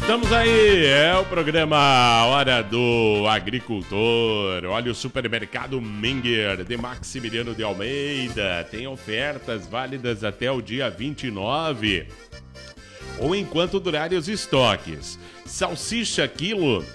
Estamos aí, é o programa Hora do Agricultor. Olha, o supermercado Menger de Maximiliano de Almeida tem ofertas válidas até o dia 29 ou enquanto durarem os estoques. Salsicha quilo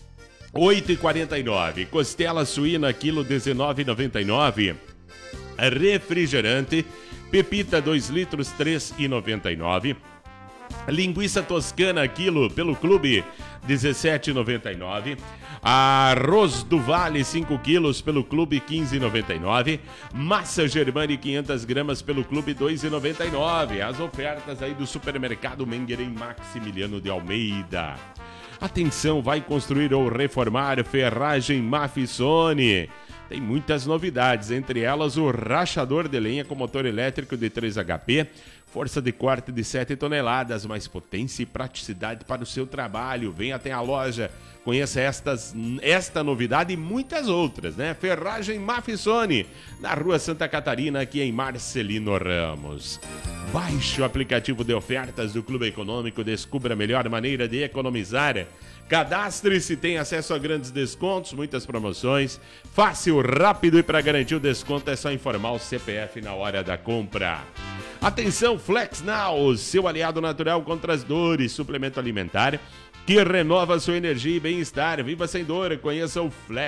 8,49, costela suína quilo 19,99, refrigerante pepita 2 litros 3,99. Linguiça toscana quilo pelo clube 17,99. Arroz do Vale 5 quilos pelo clube 15,99. Massa Germani 500 gramas pelo clube 2,99. As ofertas aí do supermercado Menger em Maximiliano de Almeida. Atenção, vai construir ou reformar ferragem Mafisone. Tem muitas novidades, entre elas o rachador de lenha com motor elétrico de 3 HP, força de corte de 7 toneladas, mais potência e praticidade para o seu trabalho. Venha até a loja, conheça esta novidade e muitas outras, né? Ferragem Mafisone, na Rua Santa Catarina, aqui em Marcelino Ramos. Baixe o aplicativo de ofertas do Clube Econômico, descubra a melhor maneira de economizar. Cadastre-se, tem acesso a grandes descontos, muitas promoções. Fácil, rápido, e para garantir o desconto é só informar o CPF na hora da compra. Atenção, Flex Now, seu aliado natural contra as dores, suplemento alimentar que renova sua energia e bem-estar. Viva sem dor, conheça o Flex.